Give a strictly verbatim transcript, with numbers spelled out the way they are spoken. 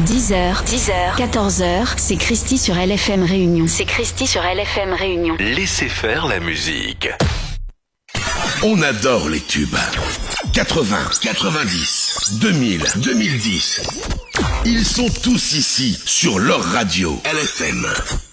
dix heures, dix heures, quatorze heures, c'est Christy sur L F M Réunion. C'est Christy sur L F M Réunion. Laissez faire la musique. On adore les tubes. quatre-vingts, quatre-vingt-dix, deux mille, deux mille dix. Ils sont tous ici sur leur radio L F M.